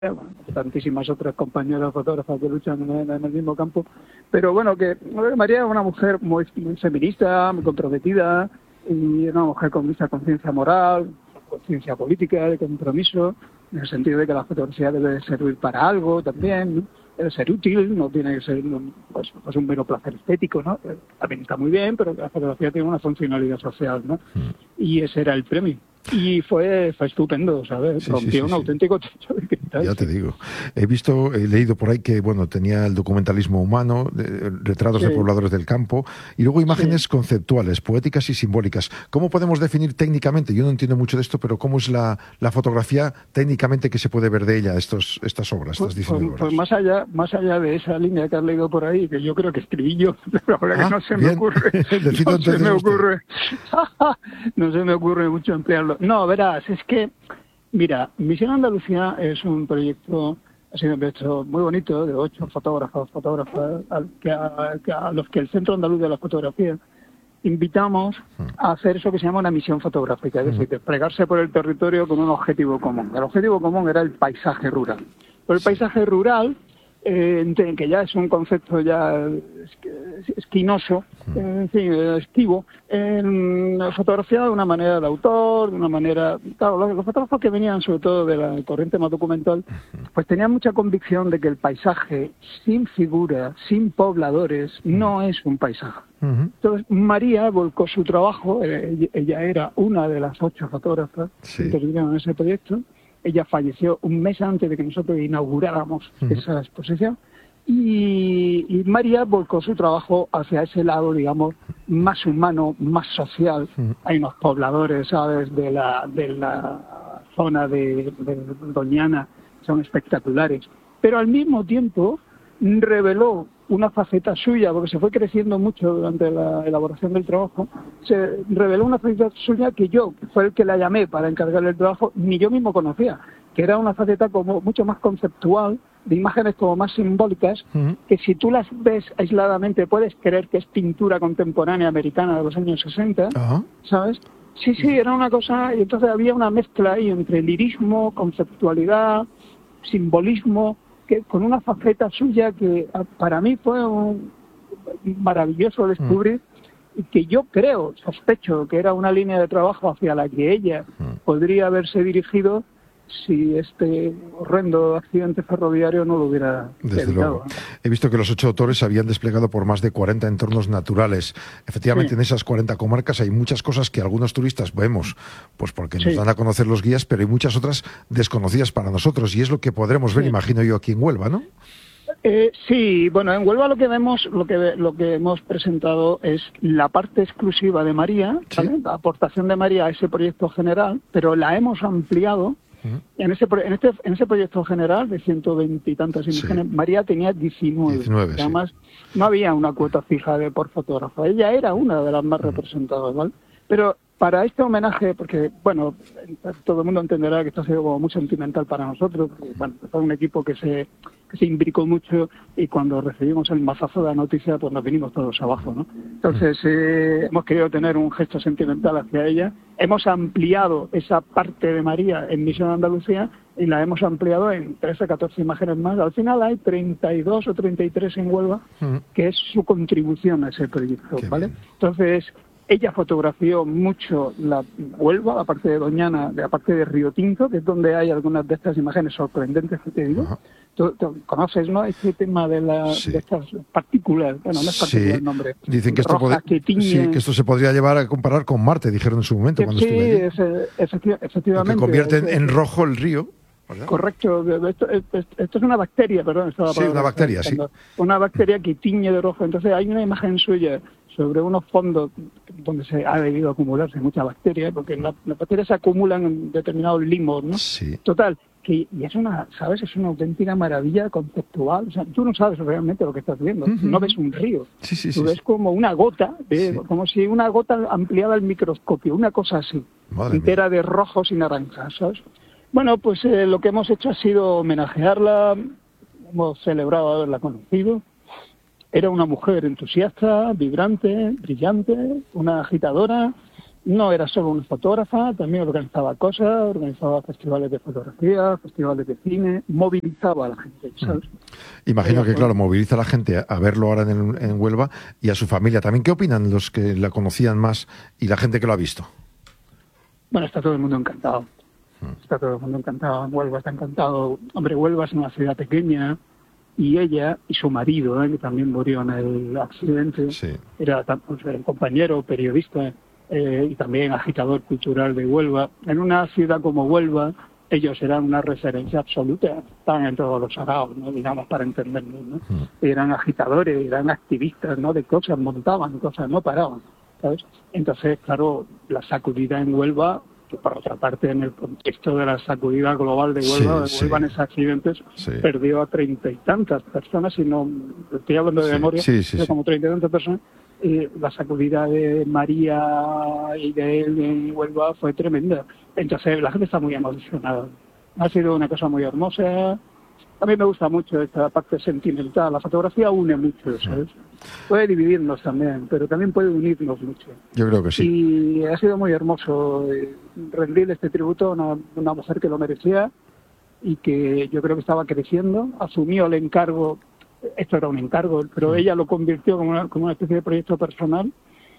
bueno, tantísimas otras compañeras fotógrafas que luchan en el mismo campo, pero bueno, que María es una mujer muy feminista, muy comprometida, y una mujer con mucha conciencia moral, conciencia política, de compromiso, en el sentido de que la fotografía debe servir para algo también, ¿no? Debe ser útil, no tiene que ser pues un mero placer estético, ¿no? También está muy bien, pero la fotografía tiene una funcionalidad social, ¿no? Y ese era el premio. Y fue estupendo, ¿sabes? Rompió un auténtico techo de cristal. Ya te digo. He leído por ahí que, bueno, tenía el documentalismo humano, retratos de pobladores del campo, y luego imágenes conceptuales, poéticas y simbólicas. ¿Cómo podemos definir técnicamente? Yo no entiendo mucho de esto, pero ¿cómo es la fotografía técnicamente que se puede ver de ella, estas obras, estas 19 obras? Pues más allá de esa línea que has leído por ahí, que yo creo que escribí yo, pero ahora que no se me ocurre. No se me ocurre mucho emplearlo. No, verás, es que, mira, Misión Andalucía es un proyecto, ha sido un proyecto muy bonito, de 8 fotógrafas, a los que el Centro Andaluz de la Fotografía invitamos a hacer eso que se llama una misión fotográfica, es decir, desplegarse por el territorio con un objetivo común. El objetivo común era el paisaje rural. Pero el paisaje rural, que ya es un concepto ya esquinoso, en fin, esquivo, fotografiado de una manera de autor, de una manera... Claro, los fotógrafos que venían sobre todo de la corriente más documental, pues tenían mucha convicción de que el paisaje sin figura, sin pobladores, no es un paisaje. Entonces, María volcó su trabajo, ella era una de las 8 fotógrafas que intervinieron en ese proyecto. Ella falleció un mes antes de que nosotros inauguráramos esa exposición, y María volcó su trabajo hacia ese lado, digamos, más humano, más social. Hay unos pobladores, ¿sabes?, de la zona de Doñana, son espectaculares, pero al mismo tiempo reveló una faceta suya, porque se fue creciendo mucho durante la elaboración del trabajo, se reveló una faceta suya que yo, que fue el que la llamé para encargarle el trabajo, ni yo mismo conocía, que era una faceta como mucho más conceptual, de imágenes como más simbólicas, que si tú las ves aisladamente puedes creer que es pintura contemporánea americana de los años 60, ¿sabes? Sí, era una cosa, y entonces había una mezcla ahí entre lirismo, conceptualidad, simbolismo, con una faceta suya que para mí fue maravilloso descubrir, y que yo sospecho que era una línea de trabajo hacia la que ella podría haberse dirigido si este horrendo accidente ferroviario no lo hubiera Desde luego. He visto que los 8 autores se habían desplegado por más de 40 entornos naturales. Efectivamente, en esas 40 comarcas hay muchas cosas que algunos turistas vemos, pues porque nos dan a conocer los guías, pero hay muchas otras desconocidas para nosotros, y es lo que podremos ver, imagino yo, aquí en Huelva, ¿no? Sí, bueno, en Huelva lo que vemos, lo que hemos presentado es la parte exclusiva de María, ¿vale? La aportación de María a ese proyecto general, pero la hemos ampliado. En ese proyecto general de 120 y tantas imágenes, María tenía 19. Además, no había una cuota fija por fotógrafo. Ella era una de las más representadas, ¿vale? Pero para este homenaje, porque, bueno, todo el mundo entenderá que esto ha sido como muy sentimental para nosotros, porque, bueno, fue un equipo que se imbricó mucho, y cuando recibimos el mazazo de la noticia, pues nos vinimos todos abajo, ¿no? Entonces, hemos querido tener un gesto sentimental hacia ella. Hemos ampliado esa parte de María en Misión Andalucía, y la hemos ampliado en 13 o 14 imágenes más. Al final hay 32 o 33 en Huelva, que es su contribución a ese proyecto, ¿vale? Entonces, ella fotografió mucho la Huelva, la parte de Doñana, la parte de Río Tinto, que es donde hay algunas de estas imágenes sorprendentes que te digo. Tú conoces, ¿no?, este tema de estas partículas, bueno, no es particular el nombre. Dicen que esto se podría llevar a comparar con Marte, dijeron en su momento. Cuando efectivamente. Que convierten en rojo el río. ¿verdad? Correcto. Esto es una bacteria, perdón. Una bacteria, Una bacteria que tiñe de rojo. Entonces hay una imagen suya sobre unos fondos donde se ha debido acumularse mucha bacteria, porque las bacterias se acumulan en determinados limos, ¿no? Sí. Total, y es una auténtica maravilla conceptual. O sea, tú no sabes realmente lo que estás viendo. No ves un río. Tú ves como una gota, como si una gota ampliada al microscopio, una cosa así, entera de rojos y naranjas, ¿sabes? Bueno, pues lo que hemos hecho ha sido homenajearla. Hemos celebrado haberla conocido. Era una mujer entusiasta, vibrante, brillante, una agitadora, no era solo una fotógrafa, también organizaba cosas, organizaba festivales de fotografía, festivales de cine, movilizaba a la gente, ¿sabes? Imagino que, claro, moviliza a la gente a verlo ahora en Huelva y a su familia también. ¿Qué opinan los que la conocían más y la gente que lo ha visto? Bueno, está todo el mundo encantado. Está todo el mundo encantado. Huelva está encantado. Hombre, Huelva es una ciudad pequeña y ella y su marido, que también murió en el accidente, era un compañero, periodista, y también agitador cultural de Huelva. En una ciudad como Huelva, ellos eran una referencia absoluta, estaban en todos los saraos, ¿no? Digamos, para entendernos, ¿no? Eran agitadores, eran activistas, ¿no? De cosas, montaban cosas, no paraban, ¿sabes? Entonces, claro, la sacudida en Huelva, que por otra parte, en el contexto de la sacudida global de Huelva, Huelva en esos accidentes perdió a 30 y tantas personas, si no estoy hablando de memoria, como 30 y tantas personas. La sacudida de María y de él en Huelva fue tremenda. Entonces la gente está muy emocionada. Ha sido una cosa muy hermosa. A mí me gusta mucho esta parte sentimental. La fotografía une mucho, ¿sabes? Puede dividirnos también, pero también puede unirnos mucho. Yo creo que sí. Y ha sido muy hermoso rendir este tributo a una mujer que lo merecía y que yo creo que estaba creciendo. Asumió el encargo. Esto era un encargo, pero ella lo convirtió como una especie de proyecto personal.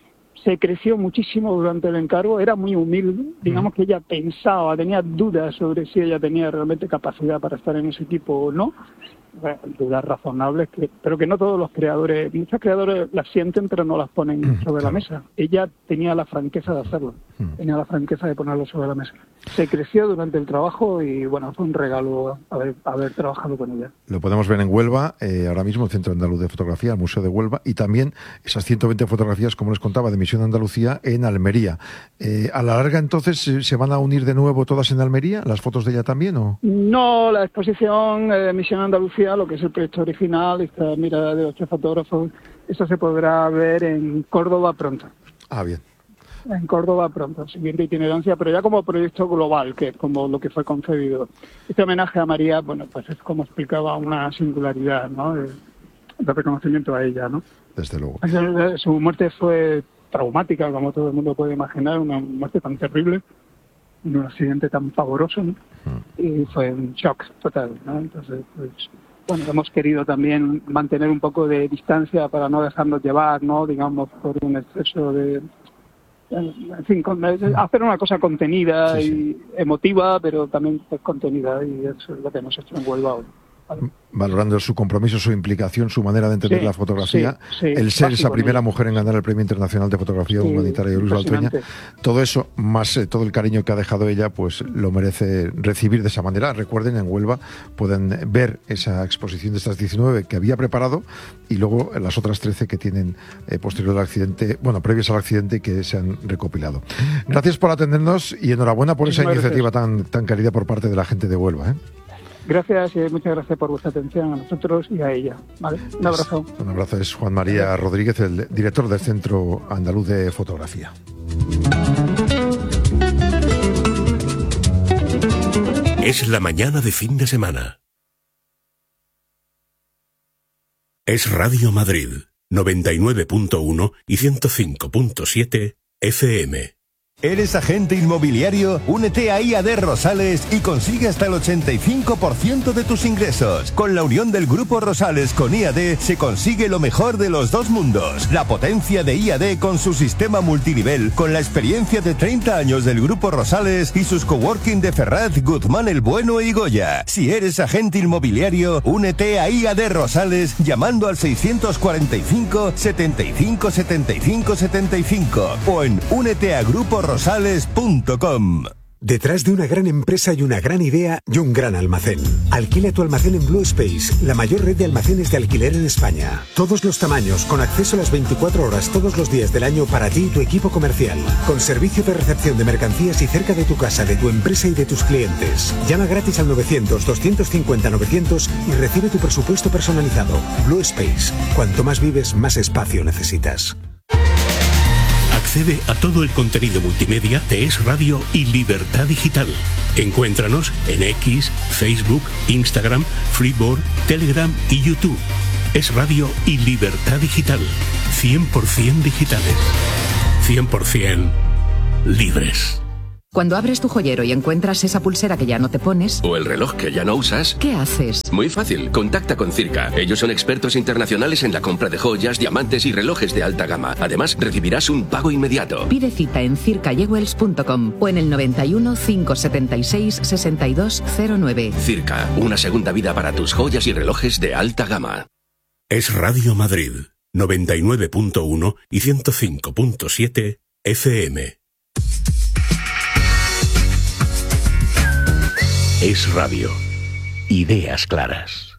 Se creció muchísimo durante el encargo, era muy humilde, digamos que ella pensaba, tenía dudas sobre si ella tenía realmente capacidad para estar en ese equipo o no. Bueno, dudas razonables, pero que no todos los creadores, muchos creadores las sienten pero no las ponen sobre la mesa. Ella tenía la franqueza de hacerlo, tenía la franqueza de ponerlo sobre la mesa. Se creció durante el trabajo y bueno, fue un regalo haber trabajado con ella. Lo podemos ver en Huelva, ahora mismo el Centro Andaluz de Fotografía, el Museo de Huelva, y también esas 120 fotografías, como les contaba, de Misión Andalucía en Almería. ¿A la larga entonces se van a unir de nuevo todas en Almería? ¿Las fotos de ella también o...? No, la exposición Misión Andalucía, lo que es el proyecto original, esta mirada de 8 fotógrafos, eso se podrá ver en Córdoba pronto. Ah, bien. En Córdoba pronto, siguiente itinerancia, pero ya como proyecto global, que es como lo que fue concebido. Este homenaje a María, bueno, pues es como explicaba una singularidad, ¿no? De reconocimiento a ella, ¿no? Desde luego. Su muerte fue traumática, como todo el mundo puede imaginar, una muerte tan terrible, en un accidente tan pavoroso, ¿no? Y fue un shock total, ¿no? Entonces, pues, bueno, hemos querido también mantener un poco de distancia para no dejarnos llevar, ¿no? Digamos, por un exceso de... En fin, hacer una cosa contenida y emotiva, pero también pues, contenida, y eso es lo que hemos hecho en Huelva hoy. Valorando su compromiso, su implicación, su manera de entender la fotografía, el ser esa primera mujer en ganar el Premio Internacional de Fotografía Humanitaria de Luis Baltueña, todo eso, más todo el cariño que ha dejado ella, pues lo merece recibir de esa manera. Recuerden, en Huelva pueden ver esa exposición de estas 19 que había preparado y luego las otras 13 que tienen posterior al accidente, bueno, previas al accidente, que se han recopilado. Gracias por atendernos y enhorabuena por esa iniciativa tan querida por parte de la gente de Huelva, Gracias y muchas gracias por vuestra atención a nosotros y a ella. ¿Vale? Un abrazo. Un abrazo. Es Juan María Rodríguez, el director del Centro Andaluz de Fotografía. Es la mañana de fin de semana. Es Radio Madrid, 99.1 y 105.7 FM. ¿Eres agente inmobiliario? Únete a IAD Rosales y consigue hasta el 85% de tus ingresos. Con la unión del Grupo Rosales con IAD se consigue lo mejor de los dos mundos. La potencia de IAD con su sistema multinivel, con la experiencia de 30 años del Grupo Rosales y sus coworking de Ferraz, Guzmán el Bueno y Goya. Si eres agente inmobiliario, únete a IAD Rosales llamando al 645 75 75 75 o en úneteagruporosales.com. Detrás de una gran empresa y una gran idea y un gran almacén. Alquila tu almacén en Blue Space, la mayor red de almacenes de alquiler en España. Todos los tamaños, con acceso a las 24 horas todos los días del año para ti y tu equipo comercial. Con servicio de recepción de mercancías y cerca de tu casa, de tu empresa y de tus clientes. Llama gratis al 900-250-900 y recibe tu presupuesto personalizado. Blue Space. Cuanto más vives, más espacio necesitas. Accede a todo el contenido multimedia de Es Radio y Libertad Digital. Encuéntranos en X, Facebook, Instagram, Freeboard, Telegram y YouTube. Es Radio y Libertad Digital. 100% digitales. 100% libres. Cuando abres tu joyero y encuentras esa pulsera que ya no te pones... O el reloj que ya no usas... ¿Qué haces? Muy fácil, contacta con Circa. Ellos son expertos internacionales en la compra de joyas, diamantes y relojes de alta gama. Además, recibirás un pago inmediato. Pide cita en circajewels.com o en el 91 576 6209. Circa, una segunda vida para tus joyas y relojes de alta gama. Es Radio Madrid, 99.1 y 105.7 FM. Es Radio. Ideas claras.